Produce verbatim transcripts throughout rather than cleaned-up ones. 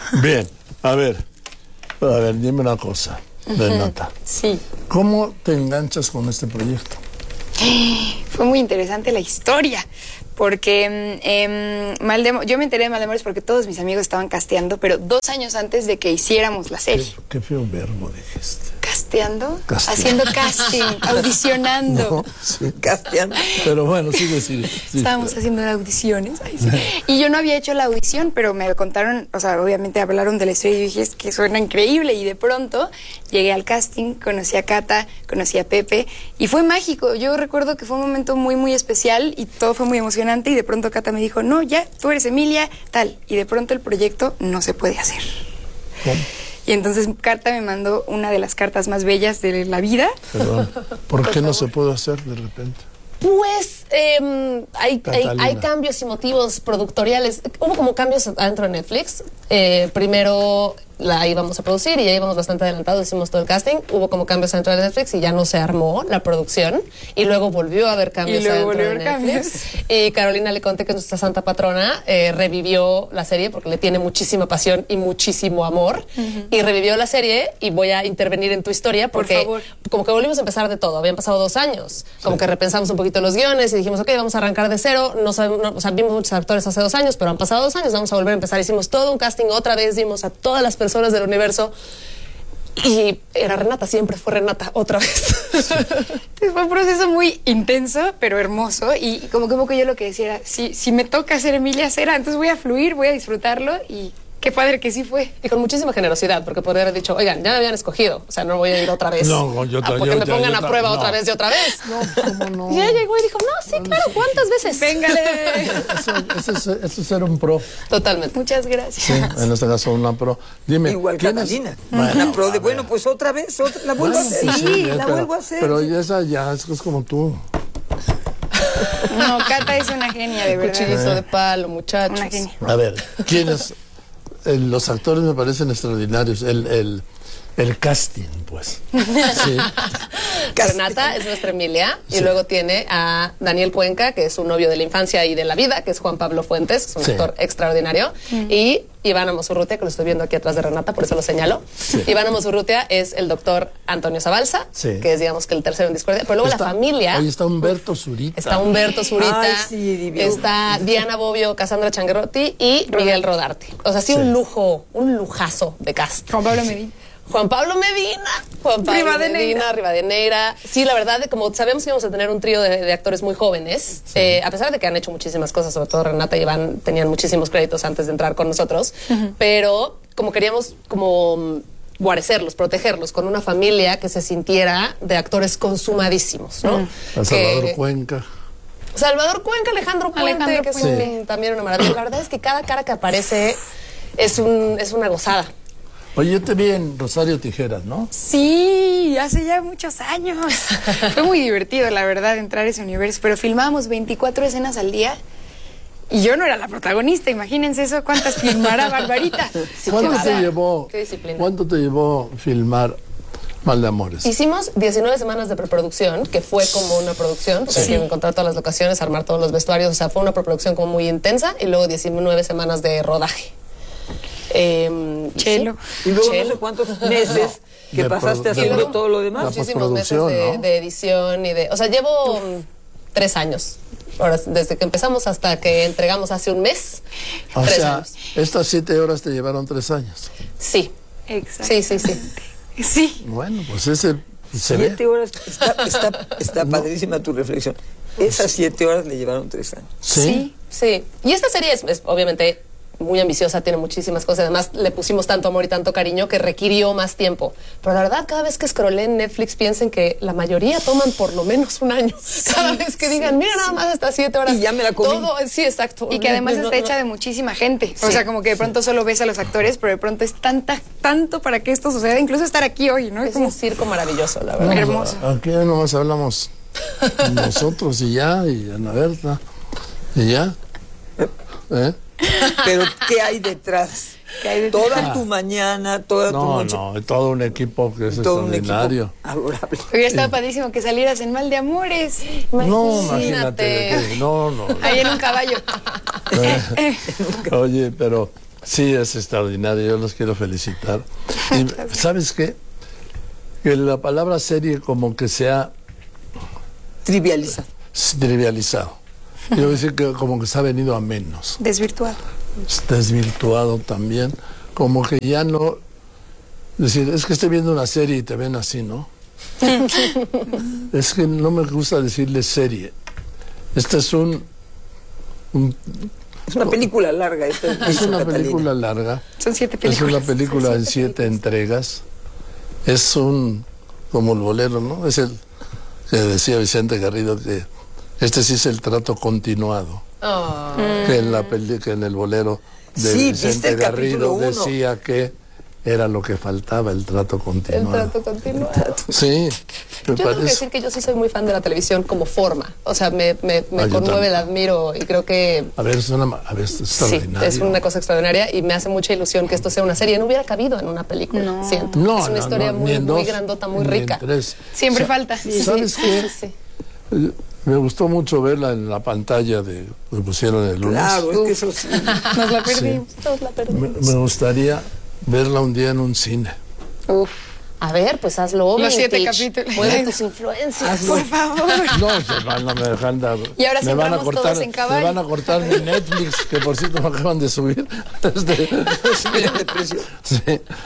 Bien, a ver, a ver, dime una cosa, Renata. Sí. ¿Cómo te enganchas con este proyecto? Fue muy interesante la historia, porque eh, Maldemo- yo me enteré de Maldemores porque todos mis amigos estaban casteando, pero dos años antes de que hiciéramos la serie. Qué, qué feo verbo dijiste. ¿Casteando? Casteando. Haciendo casting, audicionando. No, sí. Casteando. Pero bueno, sigue, sigue. Sí, Estábamos pero- haciendo audiciones. Ay, sí. Y yo no había hecho la audición, pero me contaron, o sea, obviamente hablaron de la historia y yo dije, es que suena increíble. Y de pronto llegué al casting, conocí a Cata, conocí a Pepe y fue mágico. Yo recuerdo que fue un momento muy, muy especial y todo fue muy emocionante y de pronto Cata me dijo, no, ya, tú eres Emilia, tal. Y de pronto el proyecto no se puede hacer. ¿Cómo? Y entonces Cata me mandó una de las cartas más bellas de la vida. Perdón. ¿Por qué no se puede hacer de repente? Pues eh, hay, hay, Catalina. hay cambios y motivos productoriales. Hubo como cambios adentro de Netflix. Eh, primero la íbamos a producir y ya íbamos bastante adelantados, hicimos todo el casting. Hubo como cambios adentro de Netflix y ya no se armó la producción. Y luego volvió a haber cambios Y luego adentro volvió de a haber Netflix. Y Carolina Leconte, que es nuestra santa patrona, eh, revivió la serie porque le tiene muchísima pasión y muchísimo amor. Uh-huh. Y revivió la serie y voy a intervenir en tu historia porque Por favor. como que volvimos a empezar de todo. Habían pasado dos años. Como sí. que repensamos un poquito los guiones y dijimos, ok, vamos a arrancar de cero. No sabemos, no, o sea, vimos muchos actores hace dos años, pero han pasado dos años, vamos a volver a empezar. Hicimos todo un casting otra vez, dimos a todas las personas del universo. Y era Renata, siempre fue Renata, otra vez. Sí. Fue un proceso muy intenso, pero hermoso. Y como que un poco yo lo que decía era, si, si me toca ser Emilia Cera, entonces voy a fluir, voy a disfrutarlo y qué padre que sí fue. Y con muchísima generosidad, porque podría haber dicho, oigan, ya me habían escogido, o sea, no voy a ir otra vez. No, yo ah, porque yo, me yo, pongan yo, a yo, prueba no. otra vez y otra vez. No, ¿cómo no? Y ella llegó y dijo, no, sí, claro, ¿cuántas veces? Véngale. Eso, eso, es, eso es ser un pro. Totalmente. Muchas gracias. Sí, en este caso una pro. Dime, Igual ¿quién Catalina. es? Bueno, Una pro de, a bueno, ver. pues otra vez, otra, la vuelvo Bueno, a hacer. pues Sí, sí, la pero, vuelvo a hacer. Pero sí. esa ya es, es como tú. No, Cata es una genia, de verdad. Cuchillizo de palo, muchachos. Una genia. A ver, ¿quiénes? Eh, los actores me parecen extraordinarios. El, el, el casting, pues. Sí. Renata es nuestra Emilia. Sí. Y luego tiene a Daniel Cuenca, que es su novio de la infancia y de la vida, que es Juan Pablo Fuentes, es un Sí. actor extraordinario. Mm. Y Ivana Mosurrutia, que lo estoy viendo aquí atrás de Renata, por eso lo señalo. Sí. Ivana Mosurrutia es el doctor Antonio Zabalza, Sí. que es, digamos, que el tercero en discordia. Pero luego Está- la familia... Ahí está Humberto Zurita. Está Humberto Zurita, Ay, sí, divino. está Diana Bobbio, Cassandra Changuerotti y Miguel Rodarte. O sea, sí, Sí. un lujo, un lujazo de cast. Juan Pablo Medina. Juan Pablo Medina, Juan Pablo Rivadeneira. Medina, Rivadeneira. Sí, la verdad, como sabemos que íbamos a tener un trío de, de actores muy jóvenes, sí. eh, a pesar de que han hecho muchísimas cosas, sobre todo Renata y Iván tenían muchísimos créditos antes de entrar con nosotros, uh-huh. pero como queríamos como guarecerlos, protegerlos con una familia que se sintiera de actores consumadísimos, ¿no? Uh-huh. A Salvador que, Cuenca. Salvador Cuenca, Alejandro Puente, Alejandro que es Puente. un, también una maravilla. La verdad es que cada cara que aparece es, un, es una gozada. Oye, yo te vi en Rosario Tijeras, ¿no? Sí, hace ya muchos años. Fue muy divertido, la verdad, entrar a ese universo, pero filmábamos veinticuatro escenas al día y yo no era la protagonista, imagínense eso, cuántas filmará Barbarita. Sí, ¿Cuánto qué te bárbaro. llevó? Qué disciplina. ¿Cuánto te llevó filmar Mal de Amores? Hicimos diecinueve semanas de preproducción, que fue como una producción, porque Sí. hay que encontrar todas las locaciones, armar todos los vestuarios, o sea, fue una preproducción como muy intensa y luego diecinueve semanas de rodaje. Eh, Chelo. sí. Y luego Chelo. no sé cuántos meses que De pasaste produ- de haciendo produ- todo lo la demás. Muchísimos meses postproducción, de, ¿no? de edición y de... O sea, llevo mm, tres años. Ahora, desde que empezamos hasta que entregamos hace un mes. O tres sea, años. estas siete horas te llevaron tres años. Sí. Exacto. Sí, sí, sí. Sí. Bueno, pues ese se Siete ve. horas, está, está, está padrísima tu reflexión. Esas siete horas le llevaron tres años. Sí. Sí. Y esta serie es, es obviamente muy ambiciosa, tiene muchísimas cosas. Además, le pusimos tanto amor y tanto cariño que requirió más tiempo. Pero la verdad, cada vez que scrollé en Netflix, piensen que la mayoría toman por lo menos un año. Cada vez que digan, mira, nada más estas siete horas. Y ya me la comí. Todo, sí, exacto. Y que además No, está no, hecha no. de muchísima gente. O Sí. sea, como que de pronto solo ves a los actores, pero de pronto es tanta, tanto para que esto suceda. Incluso estar aquí hoy, ¿no? Es Es como un circo maravilloso, la No, verdad. hermoso. Aquí nomás hablamos nosotros y ya, y Ana Berta, y ya. ¿Eh? Pero ¿qué hay detrás? ¿Qué hay detrás? Toda tu mañana, toda tu No, noche. no, todo un equipo que es todo un extraordinario. equipo adorable. Hubiera estado padrísimo que salieras en Mal de Amores. No, imagínate. que- No, no. no. Ahí en un caballo. Oye, pero Sí, es extraordinario, yo los quiero felicitar. Y, ¿sabes qué? Que la palabra serie como que se ha Trivializa. trivializado. Quiero decir que como que se ha venido a menos. Desvirtuado. Desvirtuado también. Como que ya no... Decir, es que estoy viendo una serie y te ven así, ¿no? Es que no me gusta decirle serie. Este es un... un Es una película larga. Esta es una Catalina. película larga. Son siete Es películas. una película Son en siete entregas. Es un... como el bolero, ¿no? Es el que decía Vicente Garrido que este sí es el trato continuado. Oh. Que en la peli, que en el bolero de Sí, ¿viste Vicente el capítulo Garrido uno? decía que era lo que faltaba, el trato El continuado. trato continuado. Sí, me Yo tengo que parece. decir que yo sí soy muy fan de la televisión como forma. O sea, me, me, me Ah, yo conmueve, también. la admiro y creo que A ver, es una, ma- a ver, es sí, extraordinario. es una cosa extraordinaria y me hace mucha ilusión que esto sea una serie. No hubiera cabido en una película, No. siento. No, es una no, historia no, muy, ni en muy dos, grandota, muy ni en rica. tres. Siempre O sea, falta. ¿Sabes sí, qué? sí, sí. Eh, Me gustó mucho verla en la pantalla de que pusieron el lunes. Claro, es que eso sí. Nos la perdimos. Todos la Me, perdimos. me gustaría verla un día en un cine. Uf. A ver, pues hazlo. Los siete Mitch. capítulos. Mueve tus influencias. Por favor. No, se van, no me dejan dar. Y ahora sí me van a entramos cortar, todos en me caballo. van a cortar mi Netflix, que por cierto me acaban de subir. Este, Subieron de precio. sí,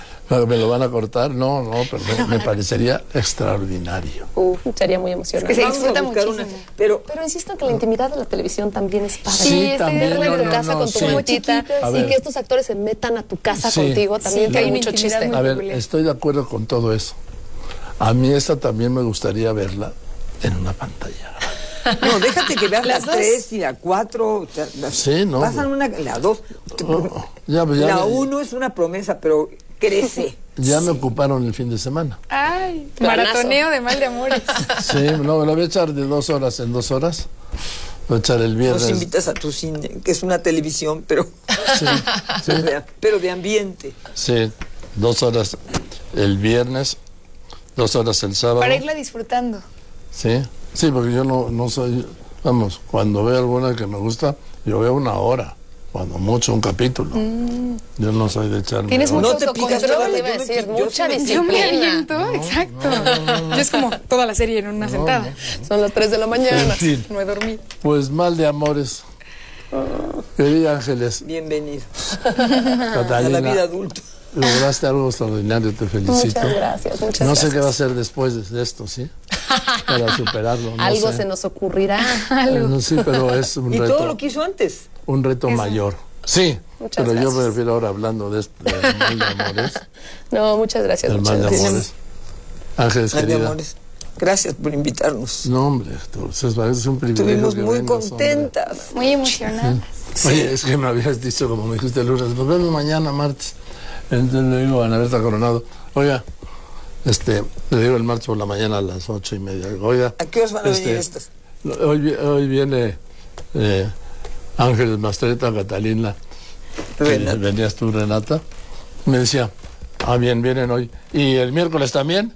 me lo van a cortar. No, no, perdón, me parecería extraordinario. Uf, sería muy emocionante. Es que se Vamos a disfruta buscar muchísimo. una- Pero Pero insisto en que la intimidad de la televisión también es padre. Sí, Sí, estoy también. de Verla en acuerdo. tu no, casa no, con tu sí. muchachita A y ver. que estos actores se metan a tu casa Sí. contigo también Sí, tiene hay una mucho intimidad chiste. muy- A ver, peculiar. estoy de acuerdo con todo eso. A mí esta también me gustaría verla en una pantalla. no, déjate que veas Las las dos. tres y la cuatro. o sea, las- Sí, no. Pasan una, la dos. Oh, ya, pues ya la me- uno es una promesa, pero crece. Ya me ocuparon el fin de semana. Ay, Planazo. maratoneo de mal de amores. Sí, no, me lo voy a echar de dos horas en dos horas. Voy a echar el Nos viernes. invitas a tu cine, que es una televisión, pero, Sí, sí, de, pero de ambiente. sí, dos horas el viernes, dos horas el sábado. Para irla disfrutando. Sí, sí, porque yo no, no soy, vamos, cuando veo alguna que me gusta, yo veo una hora, cuando mucho un capítulo. Yo no soy de echarme. Tienes horas. mucho No te picas autocontrol. toda la- Iba a yo me decir, pi- yo mucha sí me- Yo me disciplina. aviento, exacto. Yo es como toda la serie en una sentada. Son las tres de la mañana. En fin, No he dormido. pues mal de amores. Querida Ángeles, Bienvenido a la Catalina, vida adulta. lograste algo extraordinario, te felicito. Muchas gracias, muchas No sé gracias. qué va a hacer después de de esto, ¿sí? Para superarlo. No Algo sé. se nos ocurrirá. No, sí, pero es un Y reto, todo lo que hizo antes. un reto mayor. Sí, Muchas pero yo me gracias. refiero ahora hablando de esto, del mal de amores. No, muchas gracias. Del Muchas mal de gracias. amores. Ángeles, Ay, mi querida. amores, gracias por invitarnos. No, hombre, tú- es es un privilegio. Estuvimos que muy vengas, hombre. contentas. Muy emocionada. Oye, es que me habías dicho, como me dijiste el lunes, nos vemos mañana, martes. Entonces le digo a Ana Berta Coronado, oiga, este, le digo el martes por la mañana a las ocho y media. Oiga, ¿A qué horas van a este, venir estas? Hoy, vi- hoy viene eh, Ángeles Mastreta, Catalina, que Renata. venías tú, Renata. Me decía, ah, bien, vienen hoy. ¿Y el miércoles también?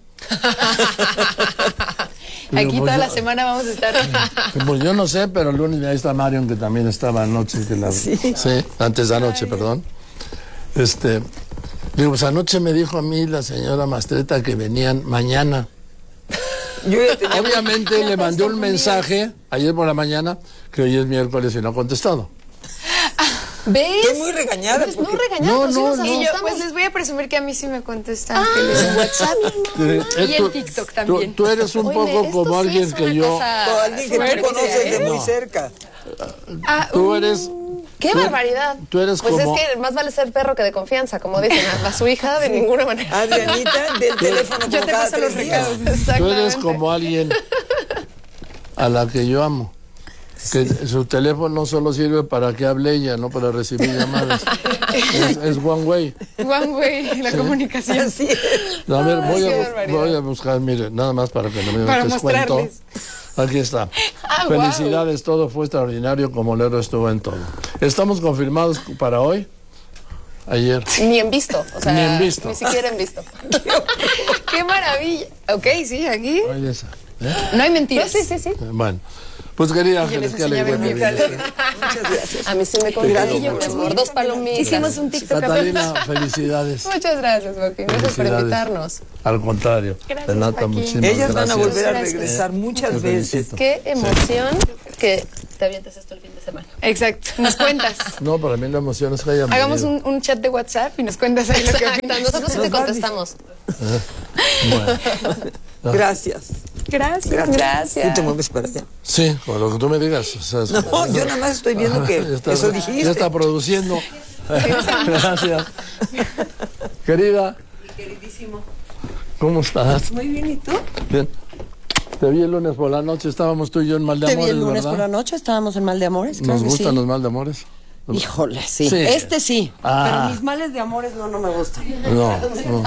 Digo, Aquí pues toda yo- la semana vamos a estar. Pues yo no sé, pero el lunes ahí está Marion, que también estaba anoche. Que la, Sí. sí, antes de anoche, perdón. Este, digo, pues anoche me dijo a mí la señora Mastreta que venían mañana. Yo ya tenía Obviamente le mandé un mensaje ayer por la mañana que hoy es miércoles y no ha contestado. ¿Ves? Estoy muy regañada Eres muy porque- regañada. No, pues sí no, nos no. Y yo, asustamos. pues les voy a presumir que a mí sí me contesta Ángeles en WhatsApp. Eh, Y en tú- TikTok tú- también. Tú, eres un Oye, poco esto como sí alguien es que una yo. cosa o alguien que tú fuerte, conoces de ¿eh? muy No. cerca. Ah, Tú uh, eres. ¡Qué tú- barbaridad! Tú eres pues como. es que más vale ser perro que de confianza, como dicen. A, a su hija de ninguna manera. Adrianita, del teléfono yo como te cada paso los tres días. recados. Tú eres Exactamente. como alguien a la que yo amo. Que su teléfono solo sirve para que hable ella, no para recibir llamadas. es, es one way. One way, la comunicación. Así es. No, a ver, Ay, voy, qué a, barbaridad. voy a buscar, mire, nada más para que no me Para des cuento. mostrarles. Aquí está. Ah, guau. Felicidades, todo fue extraordinario como Lero estuvo en todo. Estamos confirmados para hoy. Ayer. Ni en visto. O sea, Ni en visto. Ni siquiera en visto. ¡Qué maravilla! Ok, sí, aquí Hoy esa. ¿eh? no hay mentiras. Sí, sí, sí. Bueno, Pues querida Y yo Ángeles, les qué alegría que enseñaba vienes. Muchas gracias. A mí sí me Gracias. congracias por dos palomitas. Hicimos un TikTok. Catalina, felicidades. Muchas gracias, Joaquín. Gracias por Felicidades. invitarnos. Al contrario. Gracias, Renata, Joaquín. muchísimas Ellas van a gracias. volver a Gracias. regresar muchas Te veces. felicito. Qué emoción que te avientes esto el fin de semana. Exacto. Nos cuentas. No, para mí la emoción es que hayan Hagamos venido. un, un chat de WhatsApp y nos cuentas ahí lo que Exacto. opinas. Nosotros sí te contestamos. Bueno. Gracias. Gracias, gracias. Tú te mueves para allá. Sí, con lo que tú me digas. O sea, es- No, yo nada más estoy viendo que Ya está- eso Ya dijiste. está produciendo. Gracias. Querida. Queridísimo. ¿Cómo estás? Muy bien, ¿y tú? Bien. Te vi el lunes por la noche, estábamos tú y yo en Mal de Te vi Amores, el lunes ¿verdad? por la noche, estábamos en Mal de Amores. Claro Nos que gustan sí. los Mal de Amores. Híjole, sí. Sí. Este sí. Ah. Pero mis males de amores no, no me gustan. No, no.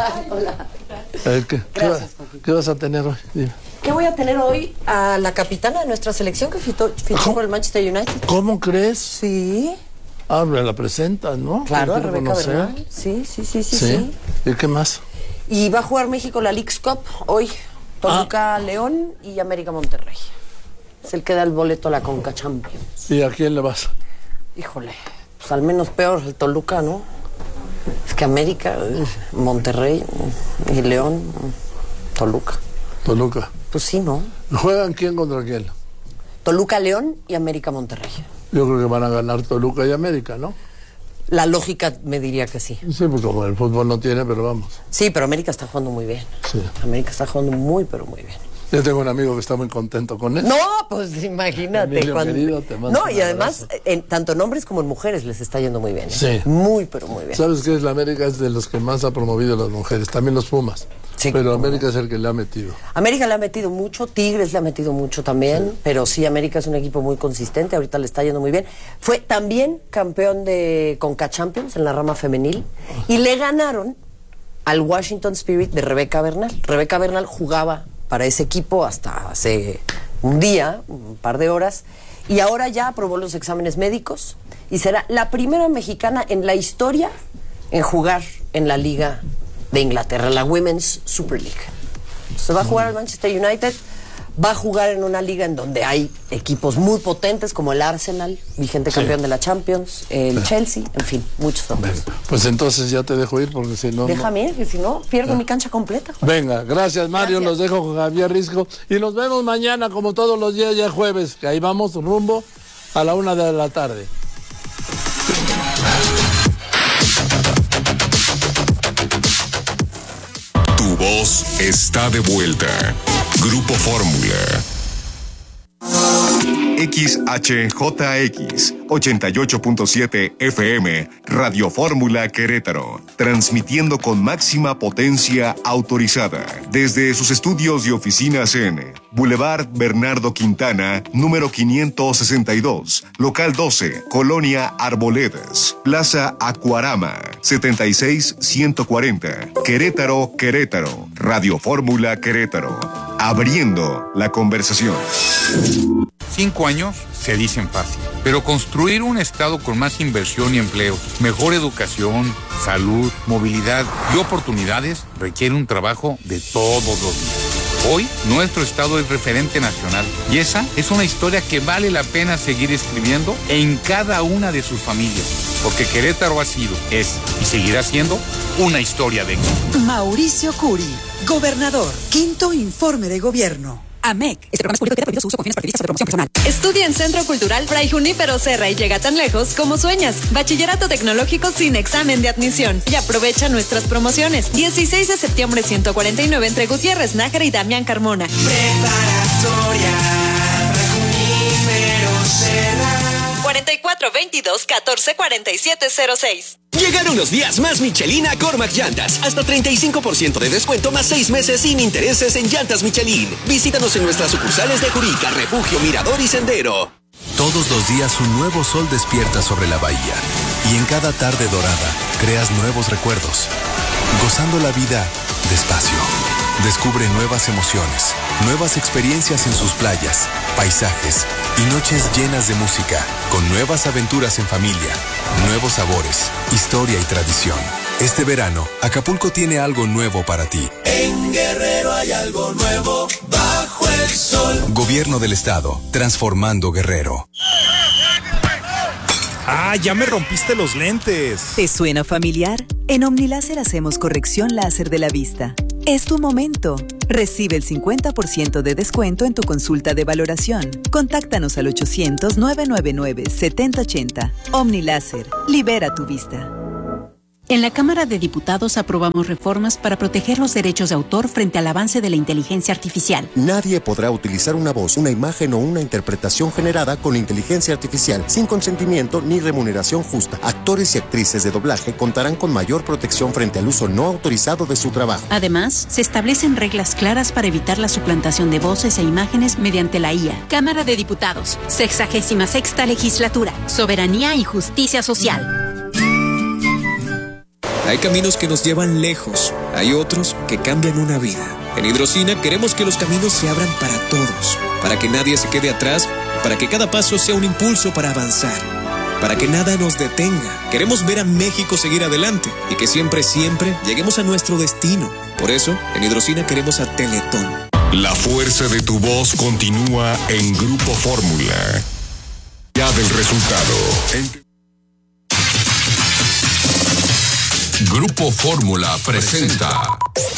Eh, ¿qué, qué, va- qué vas a tener hoy? Dime. ¿Qué voy a tener hoy? A la capitana de nuestra selección que fichó, fichó por el Manchester United. ¿Cómo crees? Sí, Ah, me la presentas, ¿no? claro, a Te quiero Rebeca conocer. Bernal. Sí, sí, sí, sí, ¿Sí? sí. ¿Y qué más? Y va a jugar México la Leagues Cup hoy. Toluca León y América Monterrey. Es el que da el boleto a la Conca Champions. ¿Y a quién le vas? Híjole, pues al menos peor el Toluca, ¿no? Es que América, eh, Monterrey eh, y León, eh, Toluca. Toluca. Pues sí, ¿no? ¿Juegan quién contra quién? Toluca León y América Monterrey. Yo creo que van a ganar Toluca y América, ¿no? La lógica me diría que sí. Sí, pues como el fútbol no tiene, pero vamos. Sí, pero América está jugando muy bien. Sí. América está jugando muy, pero muy bien. Yo tengo un amigo que está muy contento con eso. No, pues imagínate. Emilio, querido, te mando No, un y además, abrazo. en, tanto en hombres como en mujeres les está yendo muy bien. ¿eh? Sí. Muy, pero muy bien. ¿Sabes qué es? La América es de los que más ha promovido a las mujeres, también los Pumas. Sí, pero cómo América es el que le ha metido. América le ha metido mucho, Tigres le ha metido mucho también, pero sí, América es un equipo muy consistente, ahorita le está yendo muy bien. Fue también campeón de Conca Champions en la rama femenil y le ganaron al Washington Spirit de Rebeca Bernal. Rebeca Bernal jugaba para ese equipo hasta hace un día, un par de horas, y ahora ya aprobó los exámenes médicos y será la primera mexicana en la historia en jugar en la Liga de Inglaterra, la Women's Super League. Se va a jugar al Manchester United, va a jugar en una liga en donde hay equipos muy potentes como el Arsenal, vigente campeón de la Champions, el Chelsea, en fin, muchos otros. Pues entonces ya te dejo ir porque si no... no- Déjame ir, que si no, pierdo mi cancha completa. Venga, gracias Mario, Gracias. los dejo con Javier Risco y nos vemos mañana como todos los días ya jueves, que ahí vamos rumbo a la una de la tarde. Tu voz está de vuelta. Grupo Fórmula. X H J X ochenta y ocho punto siete F M, Radio Fórmula Querétaro, transmitiendo con máxima potencia autorizada desde sus estudios y oficinas en Boulevard Bernardo Quintana, número quinientos sesenta y dos, local doce, Colonia Arboledas, Plaza Acuarama, setenta y seis ciento cuarenta, Querétaro, Querétaro, Radio Fórmula Querétaro, abriendo la conversación. Cinco años se dicen fácil, pero construir un estado con más inversión y empleo, mejor educación, salud, movilidad y oportunidades requiere un trabajo de todos los días. Hoy, nuestro estado es referente nacional y esa es una historia que vale la pena seguir escribiendo en cada una de sus familias, porque Querétaro ha sido, es y seguirá siendo una historia de éxito. Mauricio Curi, gobernador, quinto informe de gobierno. A M E C. Este programa es público y queda prohibido su uso con fines partidistas o de promoción personal. Estudia en Centro Cultural Fray Junípero Serra y llega tan lejos como sueñas. Bachillerato tecnológico sin examen de admisión. Y aprovecha nuestras promociones. dieciséis de septiembre ciento cuarenta y nueve entre Gutiérrez Nájera y Damián Carmona. Preparatoria Fray Junípero Serra. cuarenta y cuatro veintidós catorce cuarenta y siete cero seis. Llegaron los días más Michelin a Cormac Llantas. Hasta treinta y cinco por ciento de descuento más seis meses sin intereses en llantas Michelin. Visítanos en nuestras sucursales de Jurica, Refugio, Mirador y Sendero. Todos los días un nuevo sol despierta sobre la bahía y en cada tarde dorada creas nuevos recuerdos, gozando la vida despacio. Descubre nuevas emociones, nuevas experiencias en sus playas, paisajes y noches llenas de música, con nuevas aventuras en familia, nuevos sabores, historia y tradición. Este verano, Acapulco tiene algo nuevo para ti. En Guerrero hay algo nuevo bajo el sol. Gobierno del Estado, transformando Guerrero. ¡Ah, ya me rompiste los lentes! ¿Te suena familiar? En OmniLáser hacemos corrección láser de la vista. Es tu momento. Recibe el cincuenta por ciento de descuento en tu consulta de valoración. Contáctanos al ochocientos, nueve nueve nueve, siete cero ocho cero. OmniLáser. Libera tu vista. En la Cámara de Diputados aprobamos reformas para proteger los derechos de autor frente al avance de la inteligencia artificial. Nadie podrá utilizar una voz, una imagen o una interpretación generada con inteligencia artificial sin consentimiento ni remuneración justa. Actores y actrices de doblaje contarán con mayor protección frente al uso no autorizado de su trabajo. Además, se establecen reglas claras para evitar la suplantación de voces e imágenes mediante la I A. Cámara de Diputados, sexagésima sexta legislatura, soberanía y justicia social. Hay caminos que nos llevan lejos, hay otros que cambian una vida. En Hidrocina queremos que los caminos se abran para todos, para que nadie se quede atrás, para que cada paso sea un impulso para avanzar, para que nada nos detenga. Queremos ver a México seguir adelante y que siempre, siempre lleguemos a nuestro destino. Por eso, en Hidrocina queremos a Teletón. La fuerza de tu voz continúa en Grupo Fórmula. Ya del resultado. En... Grupo Fórmula presenta